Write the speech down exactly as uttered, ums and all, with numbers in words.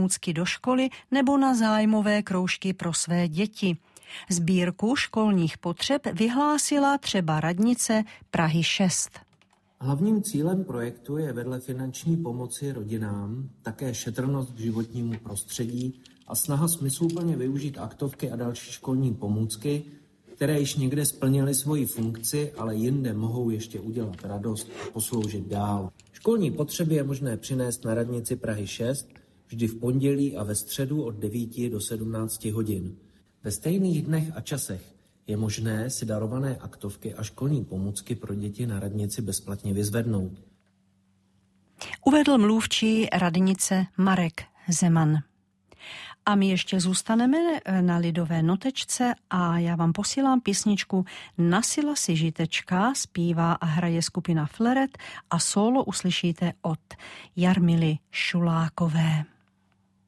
pomůcky do školy nebo na zájmové kroužky pro své děti. Sbírku školních potřeb vyhlásila třeba radnice Prahy šest. Hlavním cílem projektu je vedle finanční pomoci rodinám také šetrnost k životnímu prostředí a snaha smysluplně využít aktovky a další školní pomůcky, které již někde splnily svoji funkci, ale jinde mohou ještě udělat radost a posloužit dál. Školní potřeby je možné přinést na radnici Prahy šest vždy v pondělí a ve středu od devíti do sedmnácti hodin. Ve stejných dnech a časech je možné si darované aktovky a školní pomůcky pro děti na radnici bezplatně vyzvednout. Uvedl mluvčí radnice Marek Zeman. A my ještě zůstaneme na lidové notečce a já vám posílám písničku Nasila si žitečka, zpívá a hraje skupina Fleret a solo uslyšíte od Jarmily Šulákové.